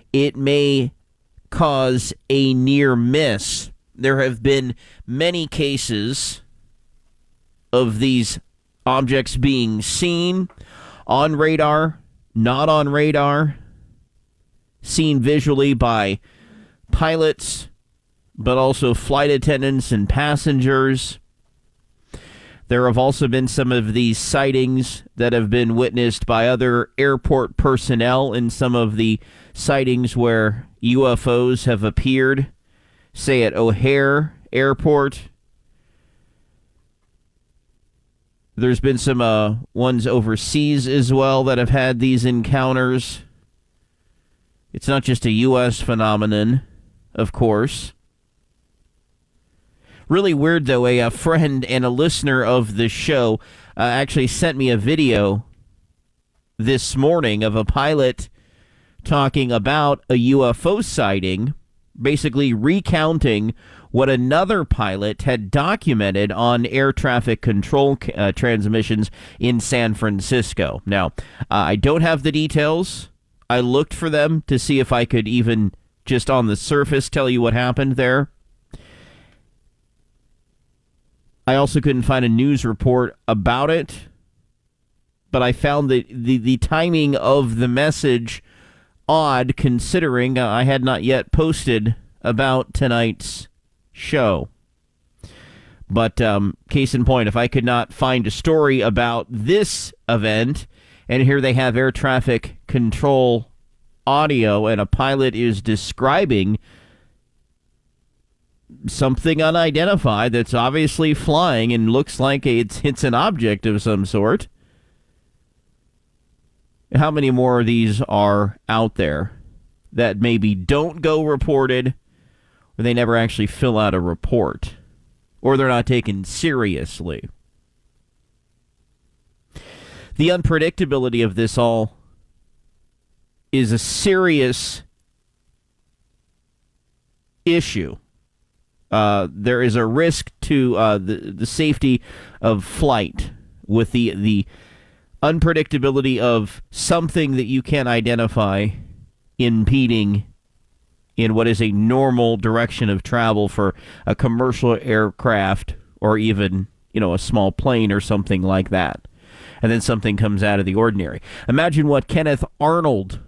it may cause a near miss. There have been many cases of these objects being seen on radar, not on radar, seen visually by pilots, but also flight attendants and passengers. There have also been some of these sightings that have been witnessed by other airport personnel in some of the sightings where UFOs have appeared, say at O'Hare Airport. There's been some ones overseas as well that have had these encounters. It's not just a U.S. phenomenon, of course. Really weird, though, a friend and a listener of the show actually sent me a video this morning of a pilot talking about a UFO sighting, basically recounting what another pilot had documented on air traffic control transmissions in San Francisco. Now, I don't have the details. I looked for them to see if I could even just on the surface tell you what happened there. I also couldn't find a news report about it, but I found the timing of the message odd, considering I had not yet posted about tonight's show. But case in point, if I could not find a story about this event, and here they have air traffic control audio, and a pilot is describing something unidentified that's obviously flying and looks like it's an object of some sort. How many more of these are out there that maybe don't go reported, or they never actually fill out a report, or they're not taken seriously? The unpredictability of this all is a serious issue. There is a risk to the safety of flight with the unpredictability of something that you can't identify impeding in what is a normal direction of travel for a commercial aircraft or even, a small plane or something like that. And then something comes out of the ordinary. Imagine what Kenneth Arnold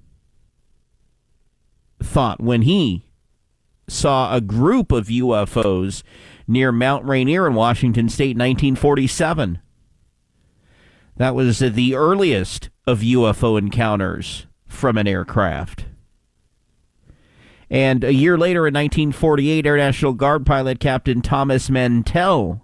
thought when he saw a group of UFOs near Mount Rainier in Washington State in 1947. That was the earliest of UFO encounters from an aircraft. And a year later, in 1948, Air National Guard pilot Captain Thomas Mantell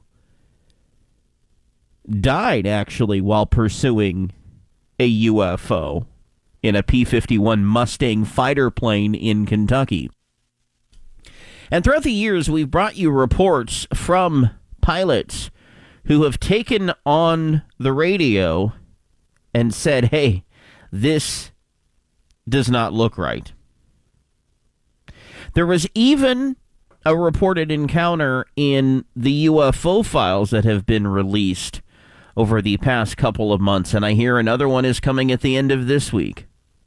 died, actually, while pursuing a UFO in a P-51 Mustang fighter plane in Kentucky. And throughout the years, we've brought you reports from pilots who have taken on the radio and said, hey, this does not look right. There was even a reported encounter in the UFO files that have been released over the past couple of months, and I hear another one is coming at the end of this week.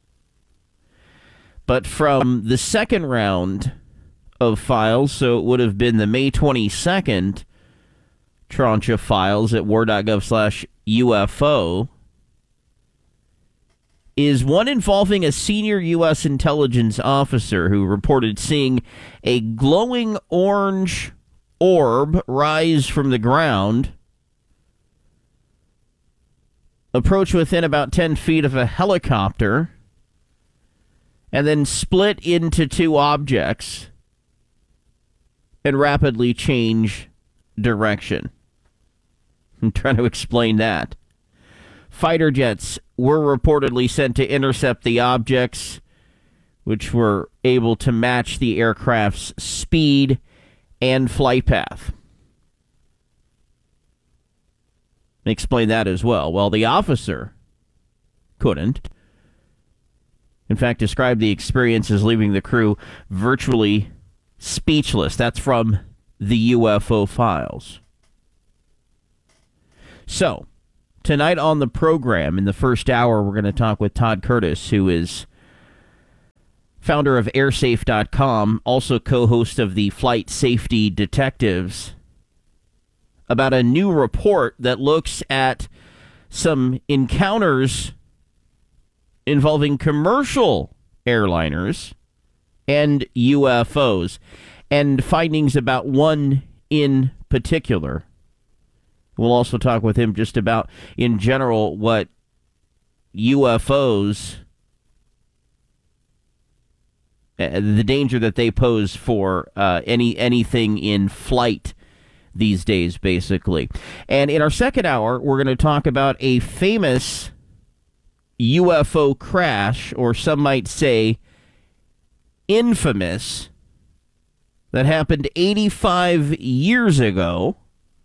But from the second round of files, so it would have been the May 22nd tranche of files at war.gov/UFO, is one involving a senior U.S. intelligence officer who reported seeing a glowing orange orb rise from the ground, approach within about 10 feet of a helicopter, and then split into two objects and rapidly change direction. I'm trying to explain that. Fighter jets were reportedly sent to intercept the objects, which were able to match the aircraft's speed and flight path. Explain that as well. Well, the officer couldn't. In fact, described the experience as leaving the crew virtually speechless. That's from the UFO files. So, tonight on the program, in the first hour, we're going to talk with Todd Curtis, who is founder of airsafe.com, also co-host of the Flight Safety Detectives, about a new report that looks at some encounters involving commercial airliners and UFOs, and findings about one in particular. We'll also talk with him just about, in general, what UFOs, the danger that they pose for anything in flight these days, basically. And in our second hour, we're going to talk about a famous UFO crash, or some might say infamous, that happened 85 years ago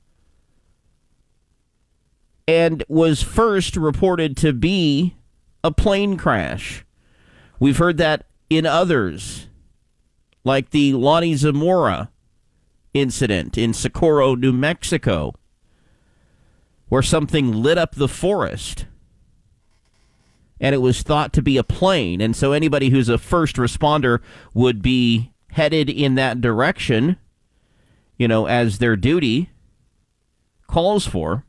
and was first reported to be a plane crash. We've heard that in others, like the Lonnie Zamora incident in Socorro, New Mexico, where something lit up the forest and it was thought to be a plane. And so anybody who's a first responder would be headed in that direction, as their duty calls for.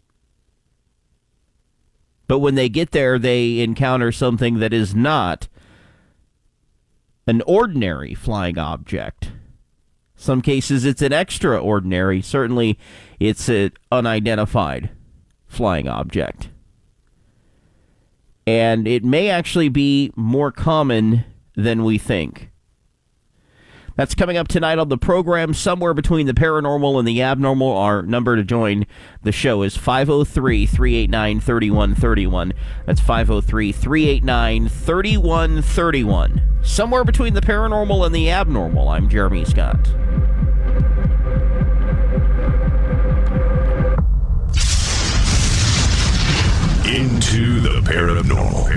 But when they get there, they encounter something that is not an ordinary flying object. Some cases it's an extraordinary. Certainly it's an unidentified flying object. And it may actually be more common than we think. That's coming up tonight on the program. Somewhere between the paranormal and the abnormal. Our number to join the show is 503-389-3131. That's 503-389-3131. Somewhere between the paranormal and the abnormal. I'm Jeremy Scott. Into the paranormal.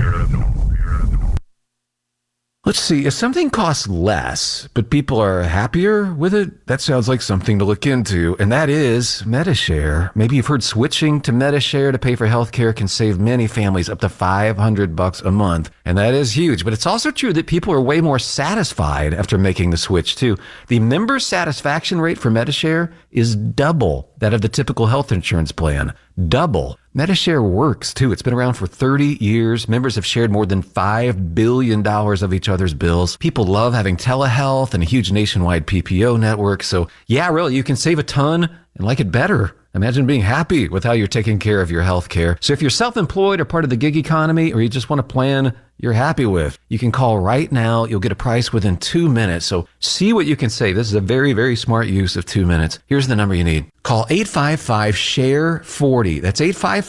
Let's see, if something costs less, but people are happier with it, that sounds like something to look into, and that is Medi-Share. Maybe you've heard switching to Medi-Share to pay for healthcare can save many families up to $500 a month, and that is huge. But it's also true that people are way more satisfied after making the switch, too. The member satisfaction rate for Medi-Share is double that of the typical health insurance plan. Double. Medi-Share works, too. It's been around for 30 years. Members have shared more than $5 billion of each other's bills. People love having telehealth and a huge nationwide PPO network. So, yeah, really, you can save a ton and like it better. Imagine being happy with how you're taking care of your health care. So if you're self-employed or part of the gig economy, or you just want a plan you're happy with, you can call right now. You'll get a price within 2 minutes. So see what you can save. This is a very, very smart use of 2 minutes. Here's the number you need. Call 855-SHARE-40. That's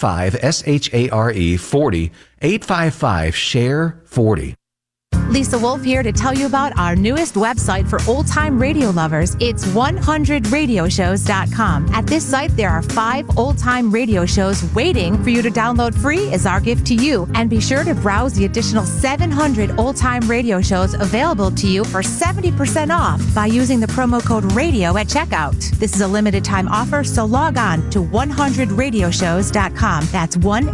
855-SHARE-40. 855-SHARE-40. Lisa Wolf here to tell you about our newest website for old-time radio lovers. It's 100radioshows.com. At this site, there are 5 old-time radio shows waiting for you to download free as our gift to you. And be sure to browse the additional 700 old-time radio shows available to you for 70% off by using the promo code RADIO at checkout. This is a limited-time offer, so log on to 100radioshows.com. That's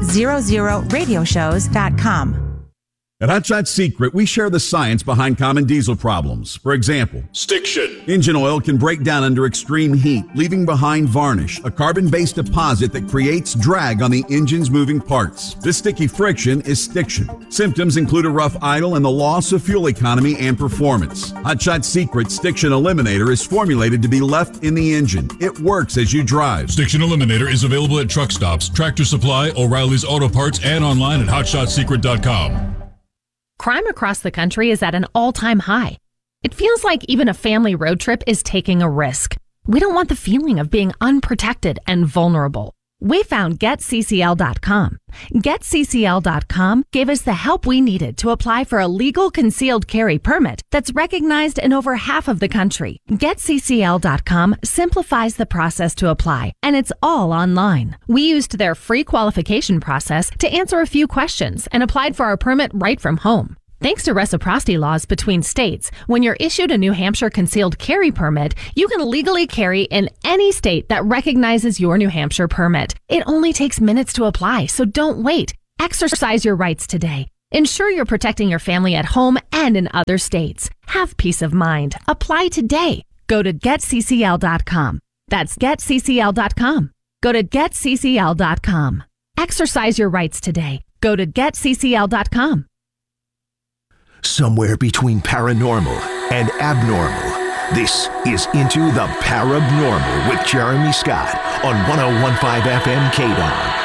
100radioshows.com. At Hot Shot Secret, we share the science behind common diesel problems. For example, stiction. Engine oil can break down under extreme heat, leaving behind varnish, a carbon-based deposit that creates drag on the engine's moving parts. This sticky friction is stiction. Symptoms include a rough idle and the loss of fuel economy and performance. Hot Shot Secret Stiction Eliminator is formulated to be left in the engine. It works as you drive. Stiction Eliminator is available at truck stops, Tractor Supply, O'Reilly's Auto Parts, and online at hotshotsecret.com. Crime across the country is at an all-time high. It feels like even a family road trip is taking a risk. We don't want the feeling of being unprotected and vulnerable. We found GetCCL.com. GetCCL.com gave us the help we needed to apply for a legal concealed carry permit that's recognized in over half of the country. GetCCL.com simplifies the process to apply, and it's all online. We used their free qualification process to answer a few questions and applied for our permit right from home. Thanks to reciprocity laws between states, when you're issued a New Hampshire concealed carry permit, you can legally carry in any state that recognizes your New Hampshire permit. It only takes minutes to apply, so don't wait. Exercise your rights today. Ensure you're protecting your family at home and in other states. Have peace of mind. Apply today. Go to getccl.com. That's getccl.com. Go to getccl.com. Exercise your rights today. Go to getccl.com. Somewhere between paranormal and abnormal, this is Into the Parabnormal with Jeremy Scott on 101.5 FM KDON.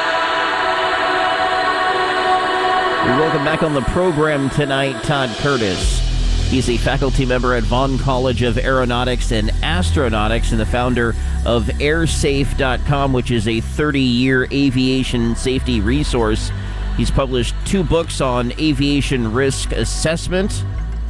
We welcome back on the program tonight Todd Curtis. He's a faculty member at Vaughn College of Aeronautics and Astronautics and the founder of airsafe.com, which is a 30-year aviation safety resource. He's published 2 books on aviation risk assessment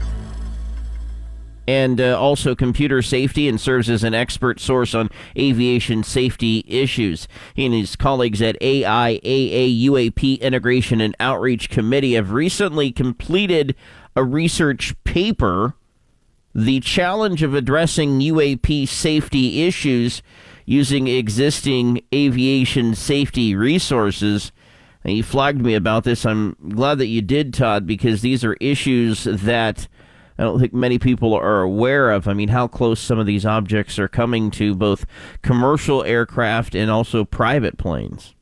and also computer safety, and serves as an expert source on aviation safety issues. He and his colleagues at AIAA UAP Integration and Outreach Committee have recently completed a research paper, The Challenge of Addressing UAP Safety Issues Using Existing Aviation Safety Resources. And you flagged me about this. I'm glad that you did, Todd, because these are issues that I don't think many people are aware of. I mean, how close some of these objects are coming to both commercial aircraft and also private planes.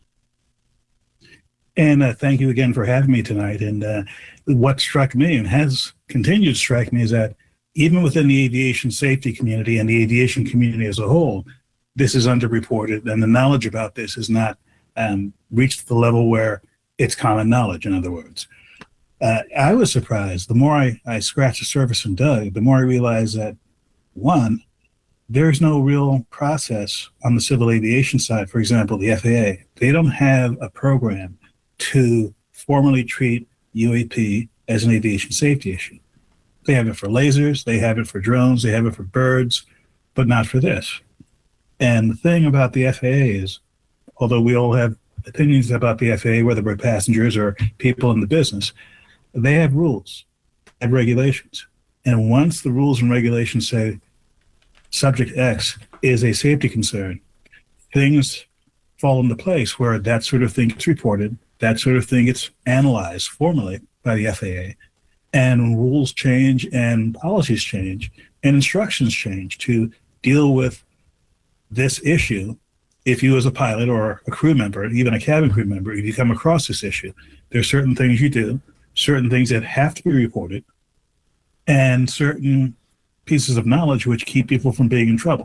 And thank you again for having me tonight. And what struck me and has continued to strike me is that even within the aviation safety community and the aviation community as a whole, this is underreported, and the knowledge about this has not reached the level where it's common knowledge, in other words. I was surprised. The more I scratched the surface and dug, the more I realized that, one, there's no real process on the civil aviation side. For example, the FAA, they don't have a program to formally treat UAP as an aviation safety issue. They have it for lasers, they have it for drones, they have it for birds, but not for this. And the thing about the FAA is, although we all have opinions about the FAA, whether we're passengers or people in the business, they have rules and regulations. And once the rules and regulations say subject X is a safety concern, things fall into place where that sort of thing gets reported, that sort of thing gets analyzed formally by the FAA, and rules change and policies change and instructions change to deal with this issue. If you as a pilot or a crew member, even a cabin crew member, if you come across this issue, there are certain things you do, certain things that have to be reported, and certain pieces of knowledge which keep people from being in trouble.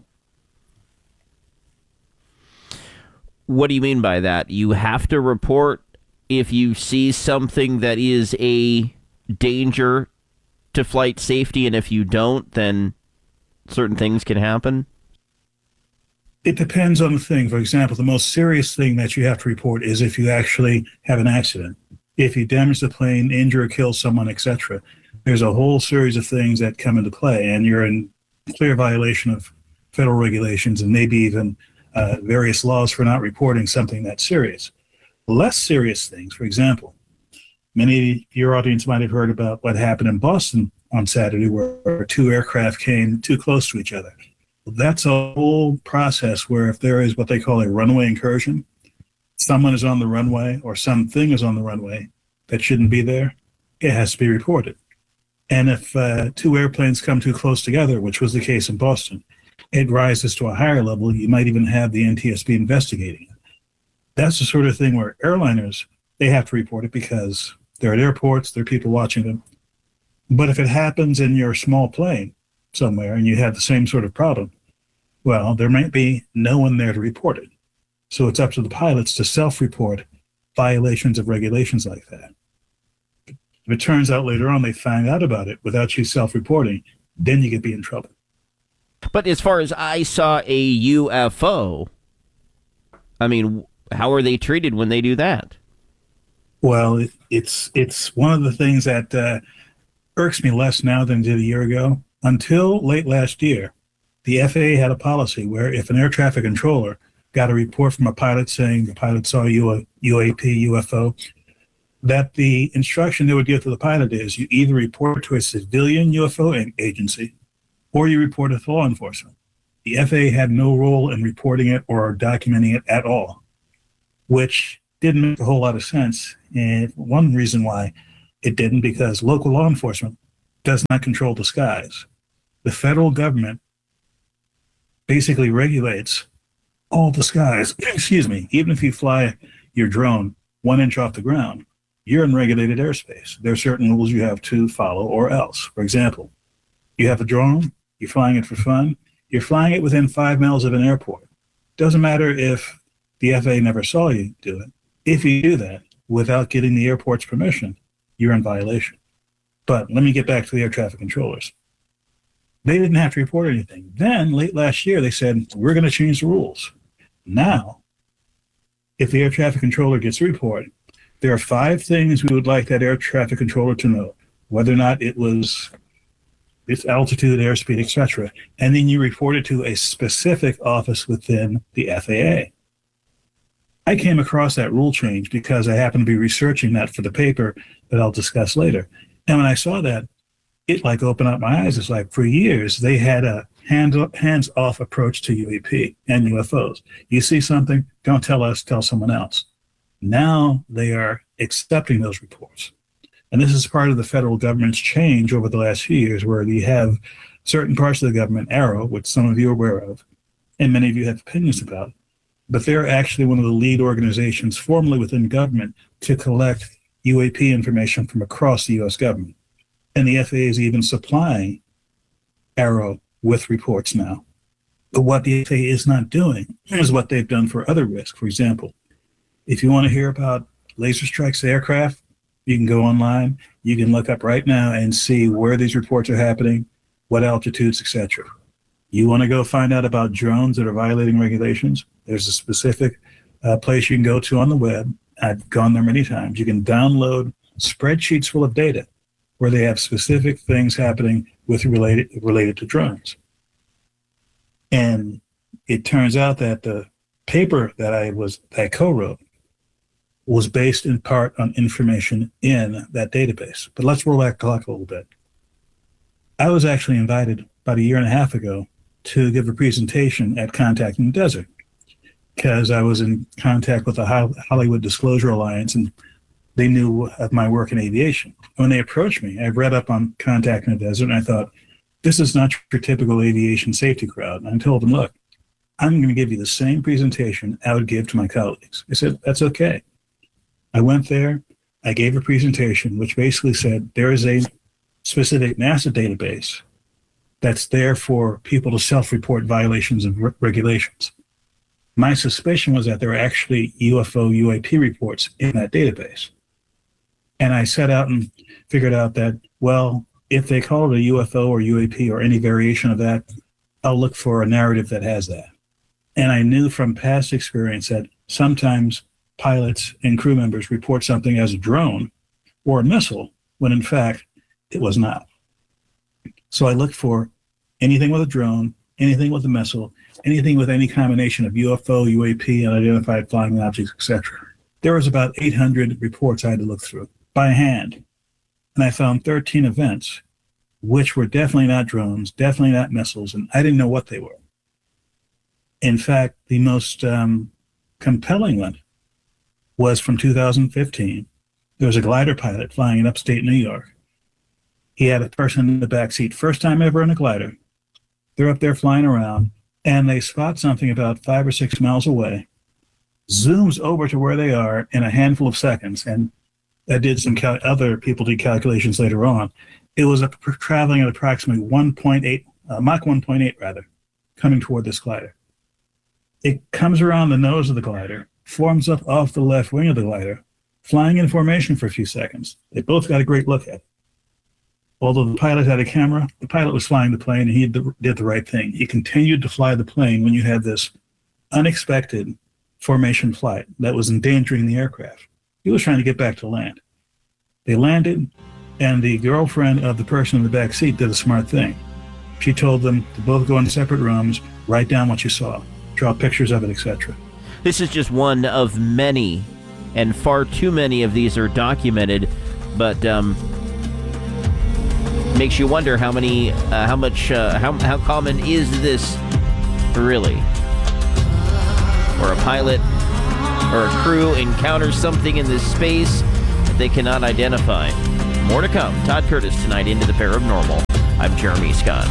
What do you mean by that? You have to report if you see something that is a danger to flight safety, and if you don't, then certain things can happen? It depends on the thing. For example, the most serious thing that you have to report is if you actually have an accident. If you damage the plane, injure or kill someone, etc. There's a whole series of things that come into play, and you're in clear violation of federal regulations and maybe even various laws for not reporting something that's serious. Less serious things, for example, many of your audience might have heard about what happened in Boston on Saturday where 2 aircraft came too close to each other. That's a whole process where if there is what they call a runway incursion, someone is on the runway or something is on the runway that shouldn't be there, it has to be reported. And if 2 airplanes come too close together, which was the case in Boston, it rises to a higher level. You might even have the NTSB investigating it. That's the sort of thing where airliners, they have to report it because they're at airports, there are people watching them. But if it happens in your small plane somewhere and you have the same sort of problem, well, there might be no one there to report it. So it's up to the pilots to self-report violations of regulations like that. If it turns out later on they find out about it without you self-reporting, then you could be in trouble. But as far as I saw a UFO, I mean, how are they treated when they do that? Well, it's one of the things that irks me less now than it did a year ago. Until late last year, the FAA had a policy where if an air traffic controller got a report from a pilot saying the pilot saw a UAP, UFO, that the instruction they would give to the pilot is you either report to a civilian UFO agency or you report it to law enforcement. The FAA had no role in reporting it or documenting it at all, which didn't make a whole lot of sense. And one reason why It didn't because local law enforcement does not control the skies. The federal government basically regulates all the skies. Excuse me. Even if you fly your drone 1 inch off the ground, you're in regulated airspace. There are certain rules you have to follow or else. For example, you have a drone, you're flying it for fun, you're flying it within 5 miles of an airport. Doesn't matter if the FAA never saw you do it. If you do that without getting the airport's permission, you're in violation. But let me get back to the air traffic controllers. They didn't have to report anything. Then late last year, they said, we're going to change the rules. Now, if the air traffic controller gets a report, there are 5 things we would like that air traffic controller to know, whether or not it was its altitude, airspeed, etc. And then you report it to a specific office within the FAA. I came across that rule change because I happened to be researching that for the paper that I'll discuss later. And when I saw that, it like opened up my eyes. It's like for years, they had a hands-off approach to UAP and UFOs. You see something, don't tell us, tell someone else. Now they are accepting those reports. And this is part of the federal government's change over the last few years, where you have certain parts of the government, AARO, which some of you are aware of, and many of you have opinions about, but they're actually one of the lead organizations formally within government to collect UAP information from across the U.S. government. And the FAA is even supplying AARO with reports now. But what the FAA is not doing is what they've done for other risks. For example, if you want to hear about laser strikes to aircraft, you can go online. You can look up right now and see where these reports are happening, what altitudes, etc. You want to go find out about drones that are violating regulations? There's a specific place you can go to on the web. I've gone there many times. You can download spreadsheets full of data where they have specific things happening with related to drones. And it turns out that the paper that I co-wrote was based in part on information in that database. But let's roll back the clock a little bit. I was actually invited about 1.5 years ago to give a presentation at Contact in the Desert because I was in contact with the Hollywood Disclosure Alliance, and they knew of my work in aviation. When they approached me, I read up on Contact in the Desert, and I thought, this is not your typical aviation safety crowd. And I told them, look, I'm going to give you the same presentation I would give to my colleagues. They said, that's okay. I went there, I gave a presentation which basically said there is a specific NASA database that's there for people to self-report violations of regulations. My suspicion was that there were actually UFO, UAP reports in that database. And I set out and figured out that, well, if they call it a UFO or UAP or any variation of that, I'll look for a narrative that has that. And I knew from past experience that sometimes pilots and crew members report something as a drone or a missile when in fact it was not. So I looked for anything with a drone, anything with a missile, anything with any combination of UFO, UAP, unidentified flying objects, etc. There was about 800 reports I had to look through by hand. And I found 13 events, which were definitely not drones, definitely not missiles, and I didn't know what they were. In fact, the most compelling one was from 2015. There was a glider pilot flying in upstate New York. He had a person in the back seat, first time ever in a glider. They're up there flying around, and they spot something about 5 or 6 miles away, zooms over to where they are in a handful of seconds, and I did some other people did calculations later on. It was traveling at approximately Mach 1.8 rather, coming toward this glider. It comes around the nose of the glider, forms up off the left wing of the glider, flying in formation for a few seconds. They both got a great look at it. Although the pilot had a camera, the pilot was flying the plane, and he did the right thing. He continued to fly the plane when you had this unexpected formation flight that was endangering the aircraft. He was trying to get back to land. They landed, and the girlfriend of the person in the back seat did a smart thing. She told them to both go in separate rooms, write down what you saw, draw pictures of it, etc. This is just one of many, and far too many of these are documented, but makes you wonder how common is this really? Or a pilot or a crew encounters something in this space that they cannot identify. More to come. Todd Curtis tonight into the Paranormal. I'm Jeremy Scott.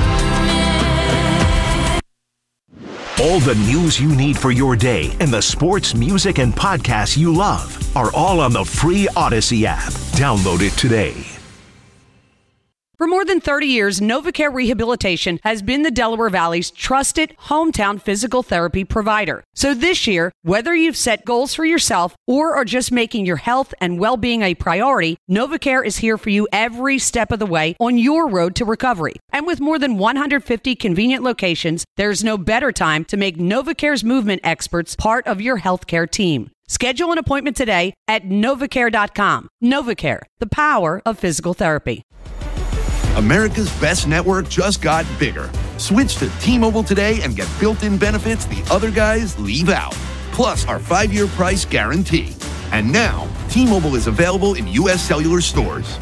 All the news you need for your day and the sports, music, and podcasts you love are all on the free Odyssey app. Download it today. For more than 30 years, NovaCare Rehabilitation has been the Delaware Valley's trusted hometown physical therapy provider. So this year, whether you've set goals for yourself or are just making your health and well-being a priority, NovaCare is here for you every step of the way on your road to recovery. And with more than 150 convenient locations, there's no better time to make NovaCare's movement experts part of your healthcare team. Schedule an appointment today at novacare.com. NovaCare, the power of physical therapy. America's best network just got bigger. Switch to T-Mobile today and get built-in benefits the other guys leave out. Plus our 5-year price guarantee. And now, T-Mobile is available in U.S. cellular stores.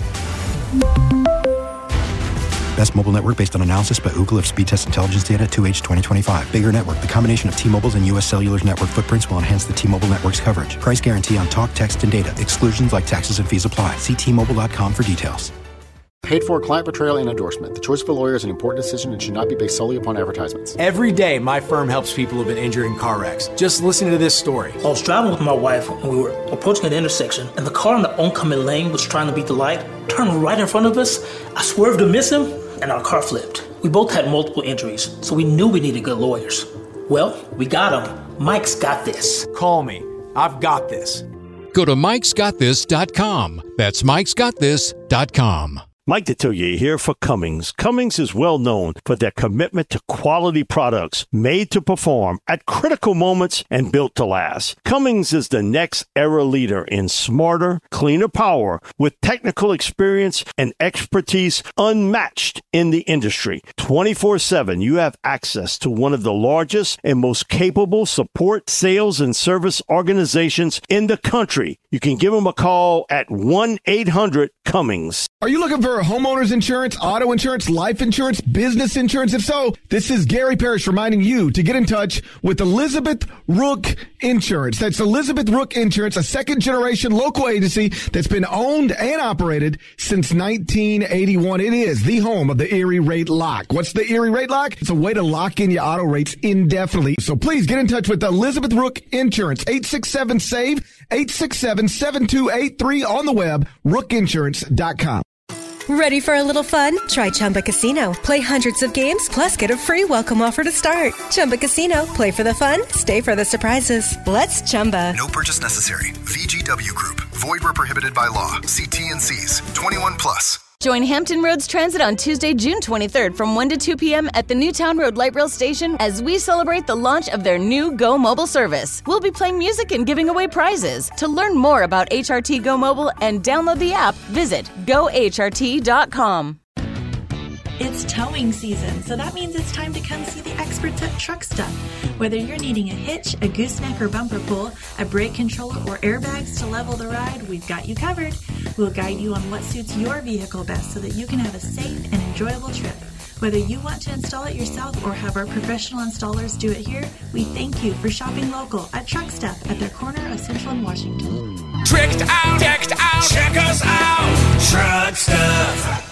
Best mobile network based on analysis by Ookla of speed test intelligence data 2H 2025. Bigger network. The combination of T-Mobile's and U.S. Cellular's network footprints will enhance the T-Mobile network's coverage. Price guarantee on talk, text, and data. Exclusions like taxes and fees apply. See T-Mobile.com for details. Paid for client portrayal and endorsement. The choice of a lawyer is an important decision and should not be based solely upon advertisements. Every day, my firm helps people who've been injured in car wrecks. Just listen to this story. I was driving with my wife and we were approaching an intersection, and the car in the oncoming lane was trying to beat the light, turned right in front of us. I swerved to miss him, and our car flipped. We both had multiple injuries, so we knew we needed good lawyers. Well, we got him. Mike's got this. Call me. I've got this. Go to mikesgotthis.com. That's mikesgotthis.com. Mike Detillier here for Cummins. Cummins is well known for their commitment to quality products made to perform at critical moments and built to last. Cummins is the next era leader in smarter, cleaner power with technical experience and expertise unmatched in the industry. 24/7, you have access to one of the largest and most capable support, sales, and service organizations in the country. You can give them a call at 1-800-CUMMINS. Are you looking for homeowners insurance, auto insurance, life insurance, business insurance? If so, this is Gary Parrish reminding you to get in touch with Elizabeth Rook Insurance. That's Elizabeth Rook Insurance, a second-generation local agency that's been owned and operated since 1981. It is the home of the Erie Rate Lock. What's the Erie Rate Lock? It's a way to lock in your auto rates indefinitely. So please get in touch with Elizabeth Rook Insurance, 867-SAVE, 867-7283 on the web, rookinsurance.com. Ready for a little fun? Try Chumba Casino. Play hundreds of games, plus get a free welcome offer to start. Chumba Casino. Play for the fun, stay for the surprises. Let's Chumba. No purchase necessary. VGW Group. Void where prohibited by law. See T&Cs. 21 plus. Join Hampton Roads Transit on Tuesday, June 23rd from 1 to 2 p.m. at the Newtown Road Light Rail Station as we celebrate the launch of their new Go Mobile service. We'll be playing music and giving away prizes. To learn more about HRT Go Mobile and download the app, visit GoHRT.com. It's towing season, so that means it's time to come see the experts at Truck Stuff. Whether you're needing a hitch, a gooseneck or bumper pull, a brake controller, or airbags to level the ride, we've got you covered. We'll guide you on what suits your vehicle best so that you can have a safe and enjoyable trip. Whether you want to install it yourself or have our professional installers do it here, we thank you for shopping local at Truck Stuff at their corner of Central and Washington. Tricked out, decked out, check us out, Truck Stuff.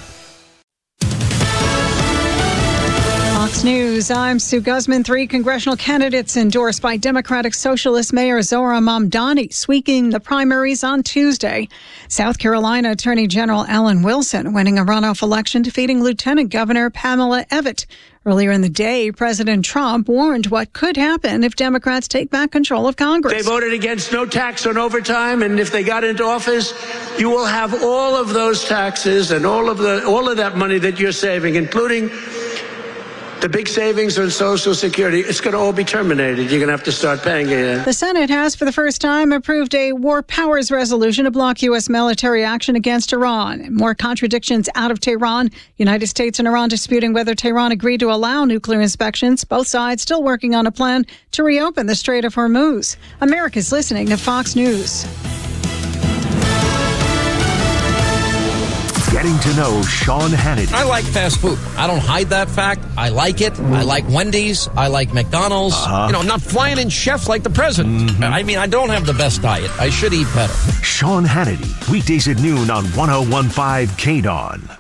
Fox News, I'm Sue Guzman. 3 congressional candidates endorsed by Democratic Socialist Mayor Zohran Mamdani sweeping the primaries on Tuesday. South Carolina Attorney General Alan Wilson winning a runoff election, defeating Lieutenant Governor Pamela Evette. Earlier in the day, President Trump warned what could happen if Democrats take back control of Congress. They voted against no tax on overtime, and if they got into office, you will have all of those taxes and all of that money that you're saving, including the big savings on Social Security. It's going to all be terminated. You're going to have to start paying it. The Senate has, for the first time, approved a war powers resolution to block U.S. military action against Iran. More contradictions out of Tehran. United States and Iran disputing whether Tehran agreed to allow nuclear inspections. Both sides still working on a plan to reopen the Strait of Hormuz. America's listening to Fox News. Get getting to know Sean Hannity. I like fast food. I don't hide that fact. I like it. I like Wendy's. I like McDonald's. You know, I'm not flying in chefs like the president. I mean, I don't have the best diet. I should eat better. Sean Hannity, weekdays at noon on 101.5 KDON.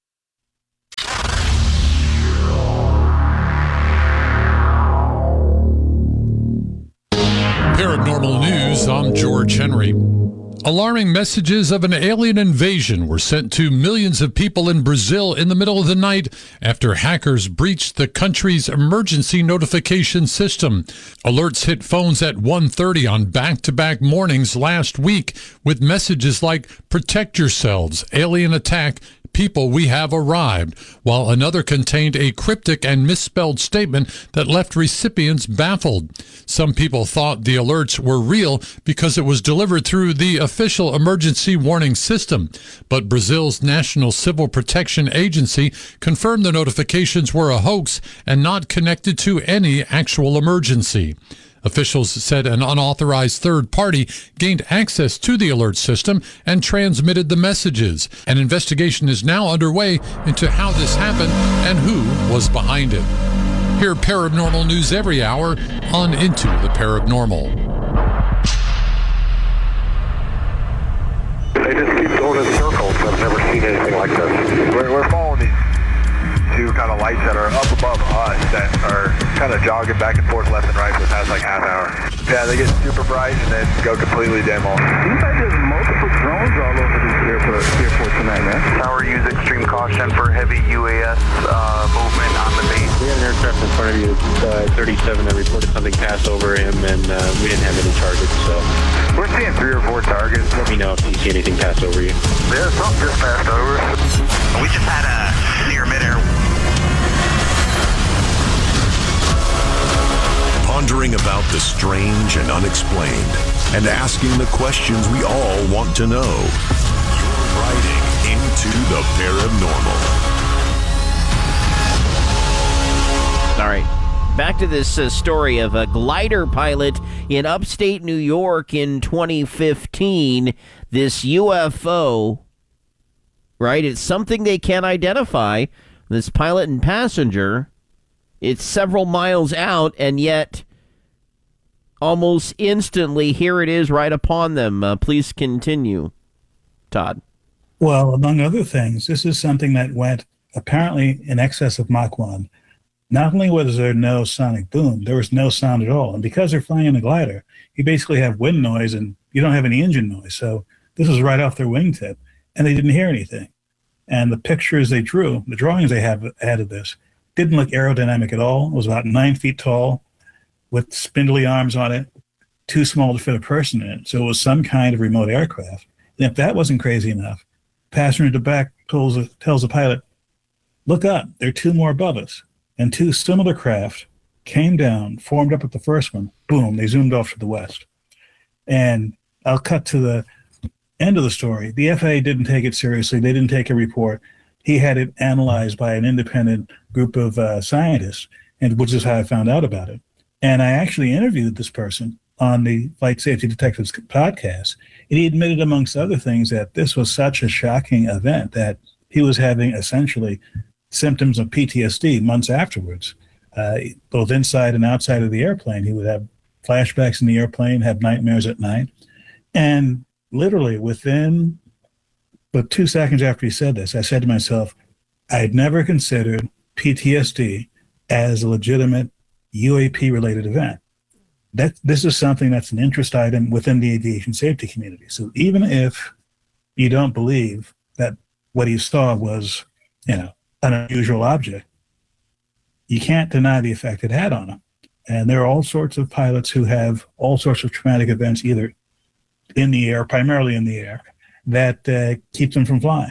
Paranormal News, I'm George Henry. Alarming messages of an alien invasion were sent to millions of people in Brazil in the middle of the night after hackers breached the country's emergency notification system. Alerts hit phones at 1:30 on back-to-back mornings last week with messages like, "Protect yourselves, alien attack, people, we have arrived," while another contained a cryptic and misspelled statement that left recipients baffled. Some people thought the alerts were real because it was delivered through the official emergency warning system, but Brazil's National Civil Protection Agency confirmed the notifications were a hoax and not connected to any actual emergency. Officials said an unauthorized third party gained access to the alert system and transmitted the messages. An investigation is now underway into how this happened and who was behind it. Hear paranormal news every hour on Into the Paranormal. They just keep going in circles. I've never seen anything like this. We're following these two kind of lights that are up above us that are kind of jogging back and forth left and right for the past like half hour. Yeah, they get super bright and then go completely dim off. Seems like there's multiple drones all over this airport tonight, man. Tower, use extreme caution for heavy UAS movement on the base. We had an aircraft in front of you, 37, that reported something pass over him, and we didn't have any targets, so. We're seeing 3 or 4 targets. Let me know if you see anything pass over you. Yeah, something just passed over. We just had a near midair. Pondering about the strange and unexplained, and asking the questions we all want to know. You're riding into the paranormal. All right, back to this story of a glider pilot in upstate New York in 2015. This UFO, right? It's something they can't identify. This pilot and passenger. It's several miles out, and yet almost instantly, here it is right upon them. Please continue, Todd. Well, among other things, this is something that went apparently in excess of Mach 1. Not only was there no sonic boom, there was no sound at all. And because they're flying in a glider, you basically have wind noise and you don't have any engine noise. So this was right off their wingtip, and they didn't hear anything. And the pictures they drew, the drawings they had of this, didn't look aerodynamic at all. It was about 9 feet tall with spindly arms on it, too small to fit a person in it. So it was some kind of remote aircraft. And if that wasn't crazy enough, passenger in the back tells the pilot, "Look up, there are 2 more above us." And 2 similar craft came down, formed up at the first one. Boom, they zoomed off to the west. And I'll cut to the end of the story. The FAA didn't take it seriously. They didn't take a report. He had it analyzed by an independent group of scientists, and which is how I found out about it. And I actually interviewed this person on the Flight Safety Detectives podcast, and he admitted, amongst other things, that this was such a shocking event that he was having essentially symptoms of PTSD months afterwards, both inside and outside of the airplane. He would have flashbacks in the airplane, have nightmares at night. And literally within but 2 seconds after he said this, I said to myself, I had never considered PTSD as a legitimate UAP-related event. This is something that's an interest item within the aviation safety community. So even if you don't believe that what he saw was, an unusual object, you can't deny the effect it had on him. And there are all sorts of pilots who have all sorts of traumatic events, either in the air, primarily in the air, that keep them from flying.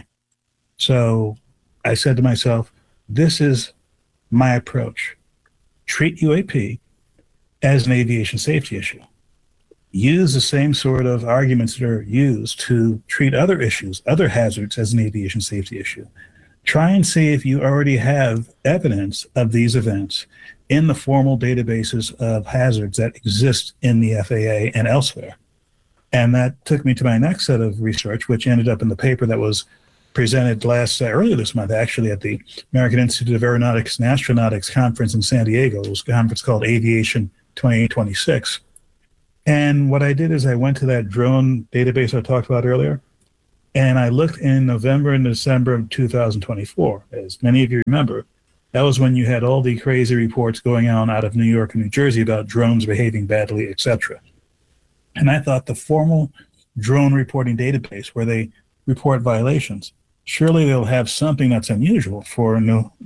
So I said to myself, this is my approach. Treat UAP as an aviation safety issue. Use the same sort of arguments that are used to treat other issues, other hazards, as an aviation safety issue. Try and see if you already have evidence of these events in the formal databases of hazards that exist in the FAA and elsewhere. And that took me to my next set of research, which ended up in the paper that was presented earlier this month, actually, at the American Institute of Aeronautics and Astronautics conference in San Diego. It was a conference called Aviation 2026. And what I did is I went to that drone database I talked about earlier, and I looked in November and December of 2024. As many of you remember, that was when you had all the crazy reports going on out of New York and New Jersey about drones behaving badly, etc. And I thought the formal drone reporting database where they report violations, surely they'll have something that's unusual for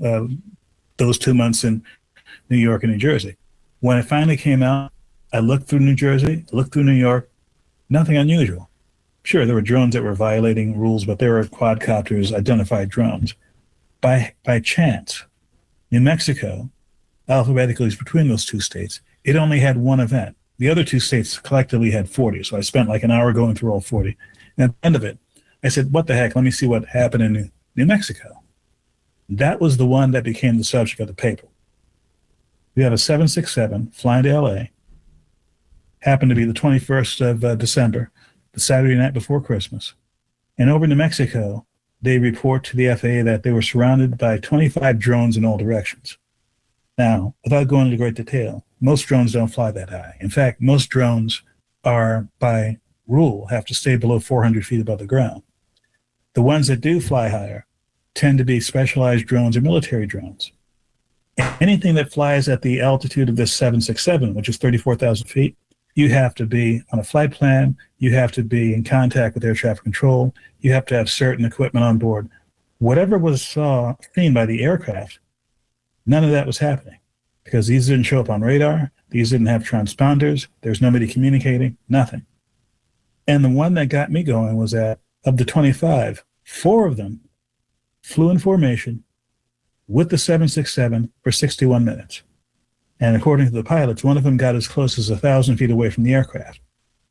those 2 months in New York and New Jersey. When it finally came out, I looked through New Jersey, looked through New York, nothing unusual. Sure, there were drones that were violating rules, but there were quadcopters, identified drones. By chance, New Mexico, alphabetically between those two states, it only had one event. The other two states collectively had 40, so I spent like an hour going through all 40. And at the end of it, I said, what the heck, let me see what happened in New Mexico. That was the one that became the subject of the paper. We had a 767 flying to LA, happened to be the 21st of December, the Saturday night before Christmas. And over New Mexico, they report to the FAA that they were surrounded by 25 drones in all directions. Now, without going into great detail, most drones don't fly that high. In fact, most drones are, by rule, have to stay below 400 feet above the ground. The ones that do fly higher tend to be specialized drones or military drones. Anything that flies at the altitude of this 767, which is 34,000 feet, you have to be on a flight plan, you have to be in contact with air traffic control, you have to have certain equipment on board. Whatever was seen by the aircraft, none of that was happening because these didn't show up on radar, these didn't have transponders, there's nobody communicating, nothing. And the one that got me going was that of the 25, 4 of them flew in formation with the 767 for 61 minutes. And according to the pilots, one of them got as close as 1,000 feet away from the aircraft.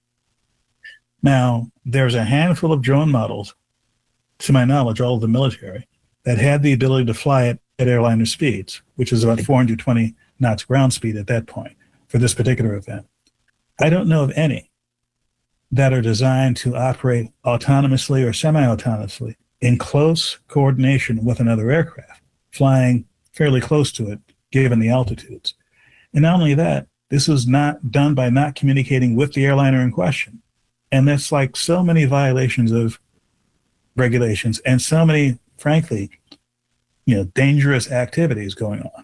Now, there's a handful of drone models, to my knowledge, all of the military, that had the ability to fly at airliner speeds, which is about 420 knots ground speed at that point for this particular event. I don't know of any that are designed to operate autonomously or semi-autonomously in close coordination with another aircraft, flying fairly close to it, given the altitudes. And not only that, this was not done by not communicating with the airliner in question. And that's like so many violations of regulations and so many, frankly, dangerous activities going on.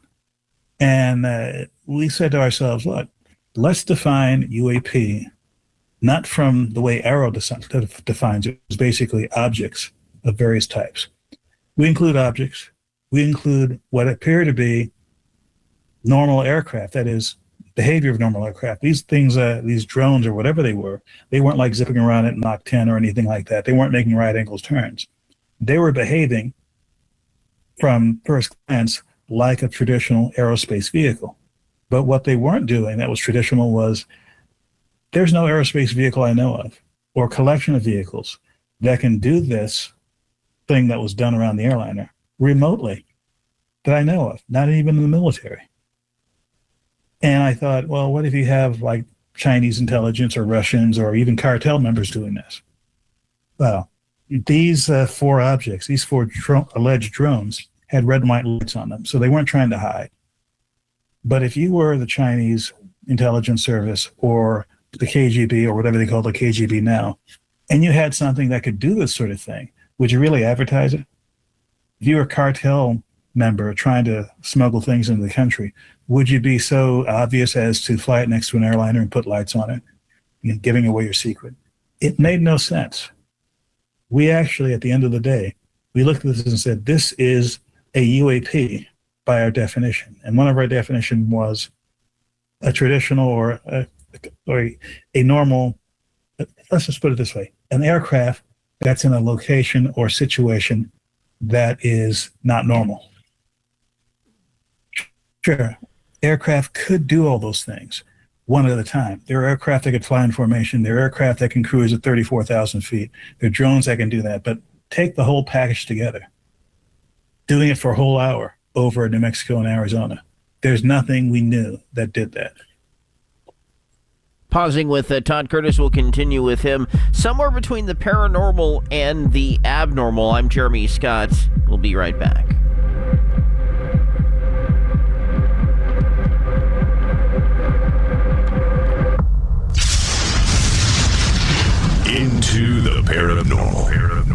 And we said to ourselves, look, let's define UAP not from the way Arrow defines it, it's basically objects of various types. We include objects. We include what appear to be normal aircraft, that is, behavior of normal aircraft. These things, these drones or whatever they weren't like zipping around at Mach 10 or anything like that. They weren't making right angles turns. They were behaving from first glance like a traditional aerospace vehicle. But what they weren't doing that was traditional was there's no aerospace vehicle I know of or collection of vehicles that can do this thing that was done around the airliner remotely that I know of, not even in the military. And I thought, well, what if you have like Chinese intelligence or Russians or even cartel members doing this? Well, these 4 objects, these 4 alleged drones had red and white lights on them, so they weren't trying to hide. But if you were the Chinese intelligence service or the KGB or whatever they call the KGB now, and you had something that could do this sort of thing, would you really advertise it? If you were a cartel member trying to smuggle things into the country, would you be so obvious as to fly it next to an airliner and put lights on it, giving away your secret? It made no sense. We actually, at the end of the day, we looked at this and said, this is a UAP by our definition. And one of our definition was a traditional or a normal, let's just put it this way, an aircraft that's in a location or situation that is not normal. Sure, aircraft could do all those things one at a time. There are aircraft that could fly in formation. There are aircraft that can cruise at 34,000 feet. There are drones that can do that. But take the whole package together, doing it for a whole hour over New Mexico and Arizona. There's nothing we knew that did that. Pausing with Todd Curtis. We'll continue with him somewhere between the paranormal and the abnormal. I'm Jeremy Scott. We'll be right back. Into the paranormal.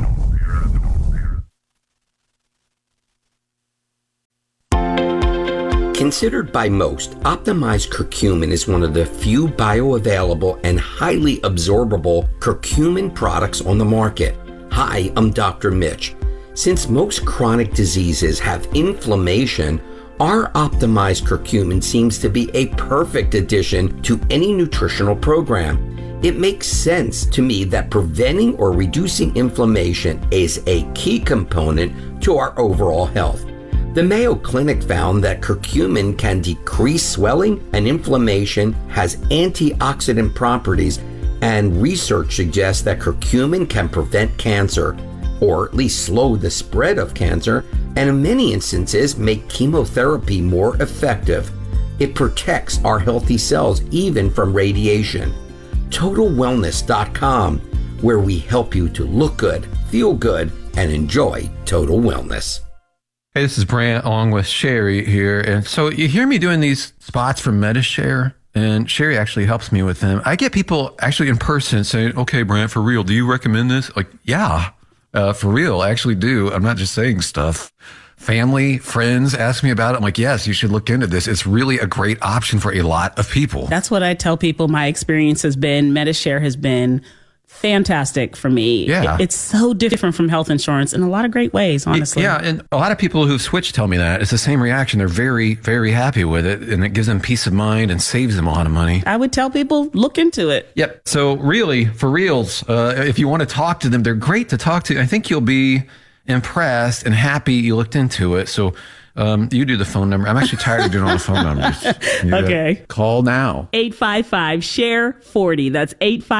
Considered by most, optimized curcumin is one of the few bioavailable and highly absorbable curcumin products on the market. Hi, I'm Dr. Mitch. Since most chronic diseases have inflammation, our optimized curcumin seems to be a perfect addition to any nutritional program. It makes sense to me that preventing or reducing inflammation is a key component to our overall health. The Mayo Clinic found that curcumin can decrease swelling and inflammation, has antioxidant properties, and research suggests that curcumin can prevent cancer, or at least slow the spread of cancer, and in many instances make chemotherapy more effective. It protects our healthy cells even from radiation. TotalWellness.com, where we help you to look good, feel good, and enjoy total wellness. Hey, this is Brant along with Sherry here. And so you hear me doing these spots for MediShare, and Sherry actually helps me with them. I get people actually in person saying, okay, Brant, for real, do you recommend this? Like, yeah, for real, I actually do. I'm not just saying stuff. Family, friends ask me about it. I'm like, yes, you should look into this. It's really a great option for a lot of people. That's what I tell people. My experience has been, MediShare has been fantastic for me. Yeah. It's so different from health insurance in a lot of great ways, honestly. Yeah, and a lot of people who've switched tell me that. It's the same reaction. They're very, very happy with it, and it gives them peace of mind and saves them a lot of money. I would tell people, look into it. Yep. So really, for reals, if you want to talk to them, they're great to talk to. I think you'll be impressed and happy you looked into it. So you do the phone number. I'm actually tired of doing all the phone numbers. Okay. Call now. 855-SHARE-40. That's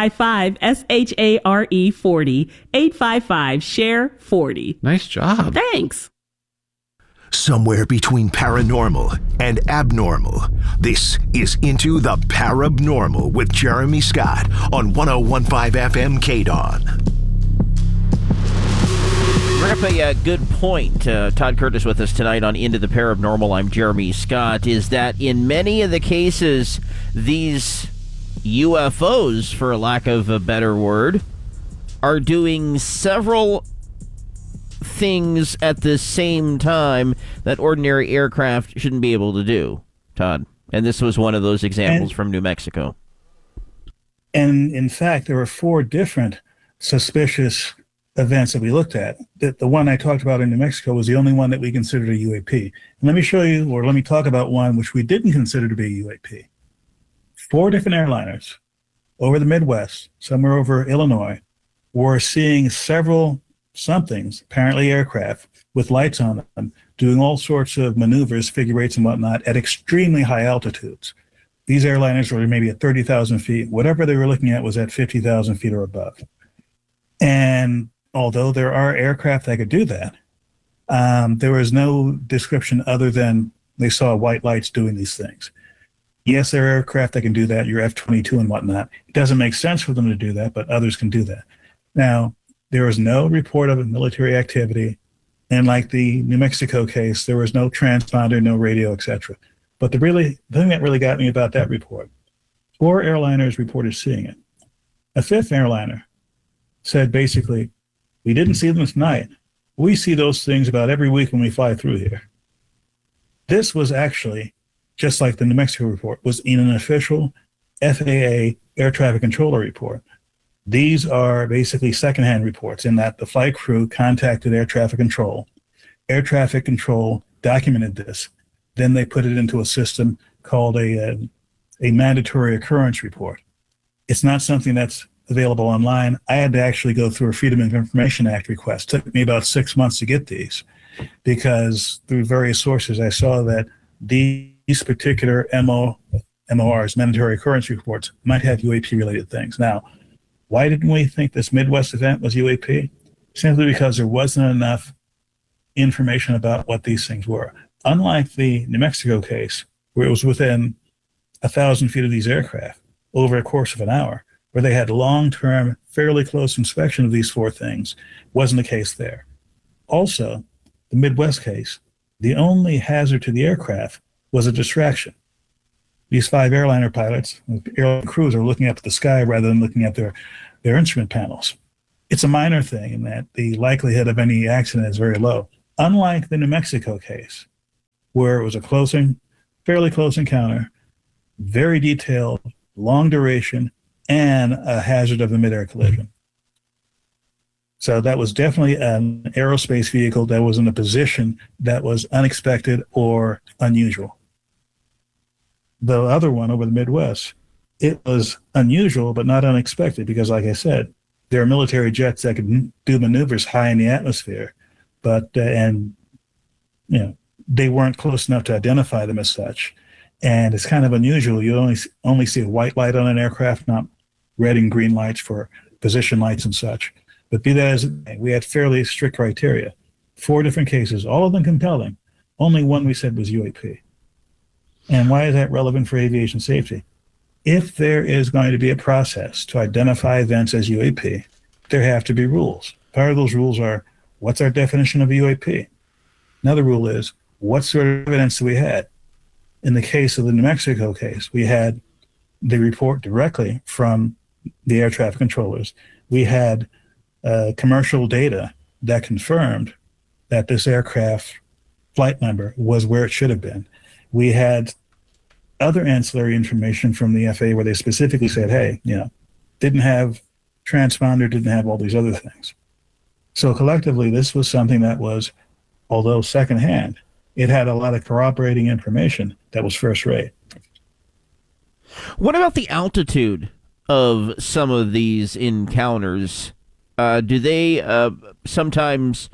855-SHARE-40. 855-SHARE-40. Nice job. Thanks. Somewhere between paranormal and abnormal, this is Into the Parabnormal with Jeremy Scott on 101.5 FM KDON. Bring up a good point. Todd Curtis with us tonight on Into the Paranormal. I'm Jeremy Scott. Is that in many of the cases, these UFOs, for lack of a better word, are doing several things at the same time that ordinary aircraft shouldn't be able to do, Todd. And this was one of those examples from New Mexico. And in fact, there were 4 different suspicious events that we looked at. The one I talked about in New Mexico was the only one that we considered a UAP. And let me show you, or let me talk about one which we didn't consider to be a UAP. 4 different airliners over the Midwest, somewhere over Illinois, were seeing several somethings, apparently aircraft, with lights on them, doing all sorts of maneuvers, figure eights and whatnot, at extremely high altitudes. These airliners were maybe at 30,000 feet. Whatever they were looking at was at 50,000 feet or above. And although there are aircraft that could do that, there was no description other than they saw white lights doing these things. Yes, there are aircraft that can do that, your F-22 and whatnot. It doesn't make sense for them to do that, but others can do that. Now, there was no report of military activity, and like the New Mexico case, there was no transponder, no radio, etc. But the thing that really got me about that report, 4 airliners reported seeing it. A 5th airliner said basically, we didn't see them tonight. We see those things about every week when we fly through here. This was actually, just like the New Mexico report, was in an official FAA air traffic controller report. These are basically secondhand reports in that the flight crew contacted air traffic control. Air traffic control documented this. Then they put it into a system called a mandatory occurrence report. It's not something that's available online. I had to actually go through a Freedom of Information Act request. It took me about 6 months to get these because through various sources I saw that these particular MORs, mandatory occurrence reports, might have UAP-related things. Now, why didn't we think this Midwest event was UAP? Simply because there wasn't enough information about what these things were. Unlike the New Mexico case, where it was within 1,000 feet of these aircraft, over a course of an hour, where they had long-term, fairly close inspection of these four things. Wasn't the case there. Also, the Midwest case, the only hazard to the aircraft was a distraction. These 5 airliner pilots, airline crews, are looking up at the sky rather than looking at their instrument panels. It's a minor thing in that the likelihood of any accident is very low. Unlike the New Mexico case, where it was a fairly close encounter, very detailed, long duration, and a hazard of a mid-air collision. So that was definitely an aerospace vehicle that was in a position that was unexpected or unusual. The other one over the Midwest, it was unusual but not unexpected because, like I said, there are military jets that can do maneuvers high in the atmosphere, but they weren't close enough to identify them as such. And it's kind of unusual. You only see a white light on an aircraft, not red and green lights for position lights and such. But be that as it may, we had fairly strict criteria. 4 different cases, all of them compelling. Only one we said was UAP. And why is that relevant for aviation safety? If there is going to be a process to identify events as UAP, there have to be rules. Part of those rules are, what's our definition of a UAP? Another rule is, what sort of evidence do we have? In the case of the New Mexico case, we had the report directly from the air traffic controllers. We had commercial data that confirmed that this aircraft flight number was where it should have been. We had other ancillary information from the FAA where they specifically said, hey, didn't have transponder, didn't have all these other things. So collectively, this was something that was, although secondhand, it had a lot of corroborating information that was first rate. What about the altitude of some of these encounters? Do they sometimes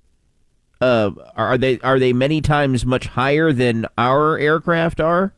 are they many times much higher than our aircraft are?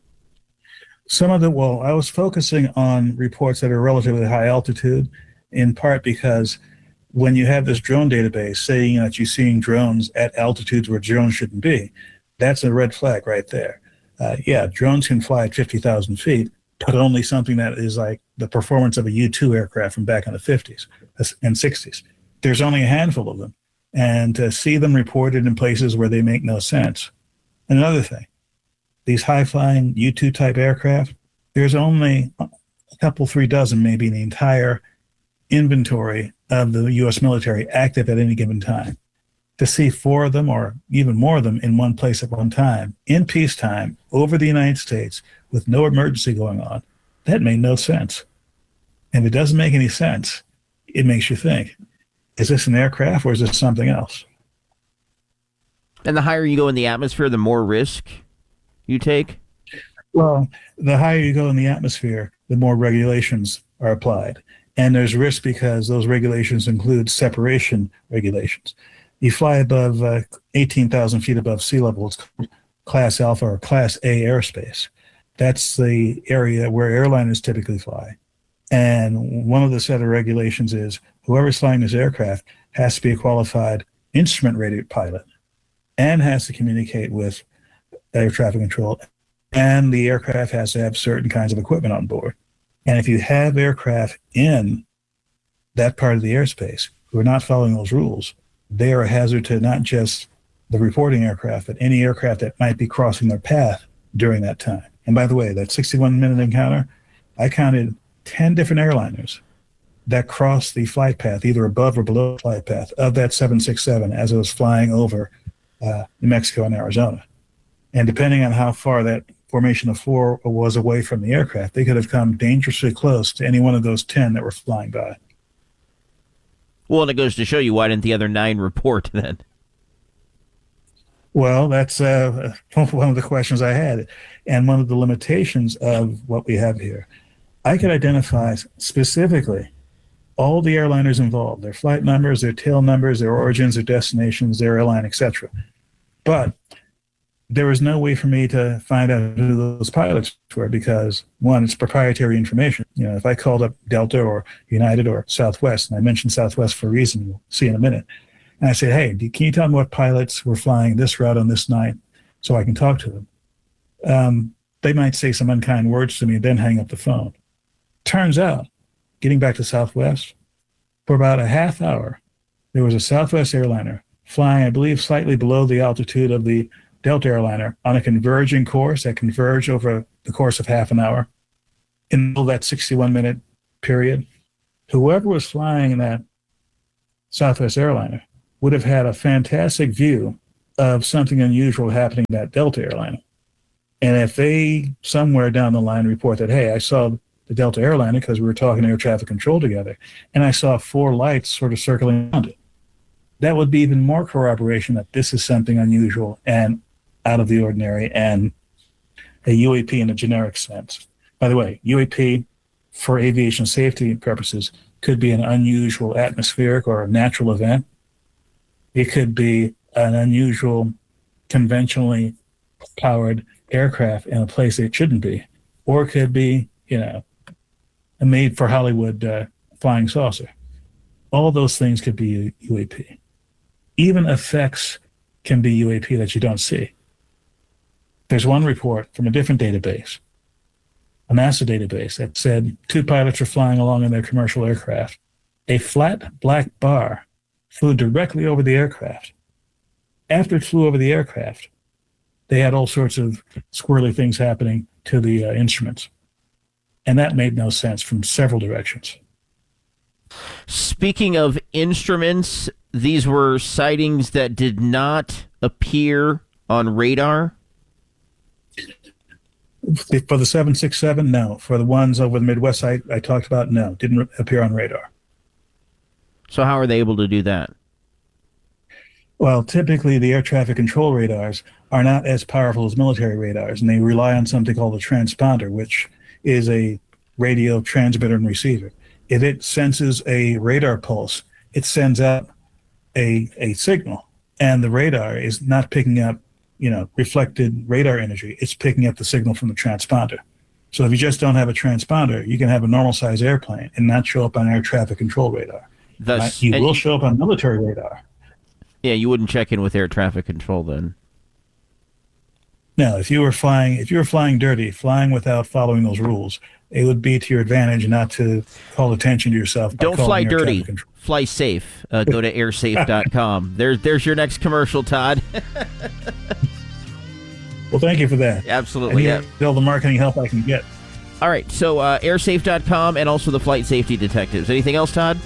Some of them, I was focusing on reports that are relatively high altitude, in part because when you have this drone database saying that you're seeing drones at altitudes where drones shouldn't be, that's a red flag right there. Drones can fly at 50,000 feet, but only something that is like the performance of a U-2 aircraft from back in the 50s and 60s. There's only a handful of them. And to see them reported in places where they make no sense. And another thing, these high-flying U-2 type aircraft, there's only a couple, 3 dozen maybe in the entire inventory of the U.S. military active at any given time. To see 4 of them or even more of them in one place at one time, in peacetime, over the United States, with no emergency going on, that made no sense. And if it doesn't make any sense, it makes you think, is this an aircraft or is this something else? And the higher you go in the atmosphere, the more risk you take? Well, the higher you go in the atmosphere, the more regulations are applied. And there's risk because those regulations include separation regulations. You fly above 18,000 feet above sea level, it's Class Alpha or Class A airspace. That's the area where airliners typically fly. And one of the set of regulations is whoever's flying this aircraft has to be a qualified instrument-rated pilot and has to communicate with air traffic control, and the aircraft has to have certain kinds of equipment on board. And if you have aircraft in that part of the airspace who are not following those rules, they are a hazard to not just the reporting aircraft, but any aircraft that might be crossing their path during that time. And by the way, that 61-minute encounter, I counted 10 different airliners that crossed the flight path, either above or below the flight path of that 767 as it was flying over New Mexico and Arizona. And depending on how far that formation of 4 was away from the aircraft, they could have come dangerously close to any one of those 10 that were flying by. Well, and it goes to show you, why didn't the other 9 report then? Well, that's one of the questions I had, and one of the limitations of what we have here. I could identify specifically all the airliners involved, their flight numbers, their tail numbers, their origins, their destinations, their airline, etc. But there was no way for me to find out who those pilots were because, one, it's proprietary information. If I called up Delta or United or Southwest, and I mentioned Southwest for a reason, we'll see in a minute, and I said, hey, can you tell me what pilots were flying this route on this night so I can talk to them? they might say some unkind words to me and then hang up the phone. Turns out, getting back to Southwest, for about a half hour, there was a Southwest airliner flying, I believe, slightly below the altitude of the Delta airliner on a converging course that converged over the course of half an hour. In that 61-minute period, whoever was flying in that Southwest airliner would have had a fantastic view of something unusual happening in that Delta airliner. And if they somewhere down the line report that, hey, I saw the Delta airliner because we were talking air traffic control together, and I saw 4 lights sort of circling around it, that would be even more corroboration that this is something unusual and out of the ordinary and a UAP in a generic sense. By the way, UAP for aviation safety purposes could be an unusual atmospheric or a natural event. It could be an unusual conventionally powered aircraft in a place it shouldn't be, or it could be, a made for Hollywood flying saucer. All those things could be UAP. Even effects can be UAP that you don't see. There's one report from a different database, a NASA database, that said 2 pilots were flying along in their commercial aircraft. A flat black bar flew directly over the aircraft. After it flew over the aircraft, they had all sorts of squirrely things happening to the instruments. And that made no sense from several directions. Speaking of instruments, these were sightings that did not appear on radar? For the 767, no. For the ones over the Midwest I talked about, no. Didn't appear on radar. So how are they able to do that? Well, typically the air traffic control radars are not as powerful as military radars, and they rely on something called a transponder, which is a radio transmitter and receiver. If it senses a radar pulse, it sends out a signal, and the radar is not picking up, reflected radar energy. It's picking up the signal from the transponder. So if you just don't have a transponder, you can have a normal size airplane and not show up on air traffic control radar. Thus, you will show up on military radar. Yeah, you wouldn't check in with air traffic control then. No, if you were flying dirty, flying without following those rules, it would be to your advantage not to call attention to yourself. Don't fly dirty. Fly safe. Go to airsafe.com. There's your next commercial, Todd. Well, thank you for that. Absolutely. Yeah. All the marketing help I can get. All right. So airsafe.com and also the Flight Safety Detectives. Anything else, Todd?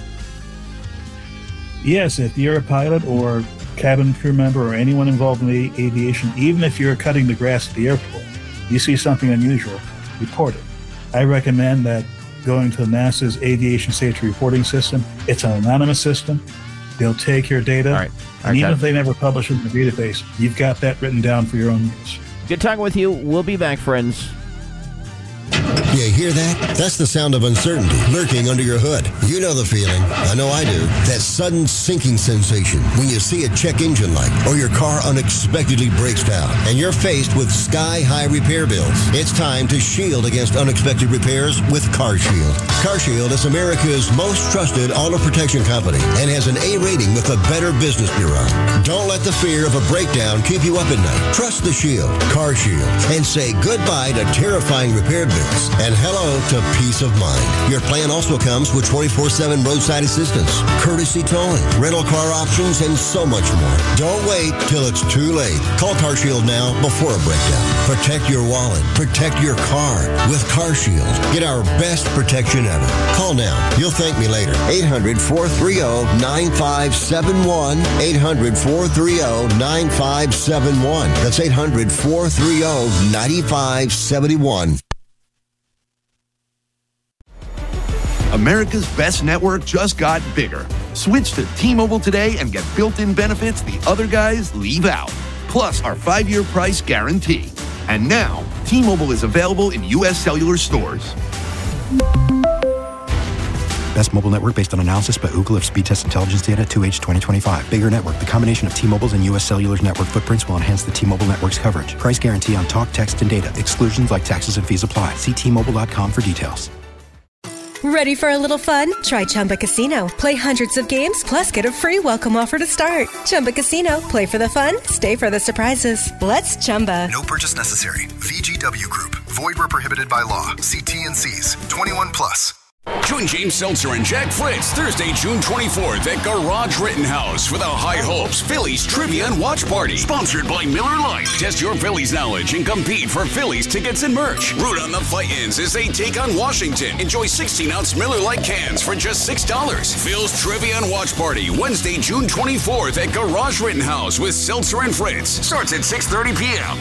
Yes, if you're a pilot or cabin crew member or anyone involved in the aviation, even if you're cutting the grass at the airport, you see something unusual, report it. I recommend that going to NASA's Aviation Safety Reporting System. It's an anonymous system. They'll take your data, and even if they never publish it in the database, you've got that written down for your own use. Good talking with you. We'll be back, friends. You hear that? That's the sound of uncertainty lurking under your hood. You know the feeling. I know I do. That sudden sinking sensation when you see a check engine light or your car unexpectedly breaks down and you're faced with sky-high repair bills. It's time to shield against unexpected repairs with CarShield. CarShield is America's most trusted auto protection company and has an A rating with the Better Business Bureau. Don't let the fear of a breakdown keep you up at night. Trust the Shield, CarShield, and say goodbye to terrifying repair bills and hello to peace of mind. Your plan also comes with 24/7 roadside assistance, courtesy towing, rental car options, and so much more. Don't wait till it's too late. Call CarShield now before a breakdown. Protect your wallet. Protect your car with CarShield. Get our best protection ever. Call now. You'll thank me later. 800-430-9571. 800-430-9571. That's 800-430-9571. America's best network just got bigger. Switch to T-Mobile today and get built-in benefits the other guys leave out. Plus our 5-year price guarantee. And now, T-Mobile is available in U.S. cellular stores. Best mobile network based on analysis by Ookla of speed test intelligence data 2H 2025. Bigger network. The combination of T-Mobile's and U.S. Cellular's network footprints will enhance the T-Mobile network's coverage. Price guarantee on talk, text, and data. Exclusions like taxes and fees apply. See T-Mobile.com for details. Ready for a little fun? Try Chumba Casino. Play hundreds of games, plus get a free welcome offer to start. Chumba Casino. Play for the fun, stay for the surprises. Let's Chumba. No purchase necessary. VGW Group. Void where prohibited by law. See T&Cs. 21 plus. Join James Seltzer and Jack Fritz Thursday, June 24th at Garage Rittenhouse for the High Hopes Phillies Trivia and Watch Party. Sponsored by Miller Lite. Test your Phillies knowledge and compete for Phillies tickets and merch. Root on the Titans as they take on Washington. Enjoy 16-ounce Miller Lite cans for just $6. Phil's Trivia and Watch Party, Wednesday, June 24th at Garage Rittenhouse with Seltzer and Fritz. Starts at 6:30 p.m.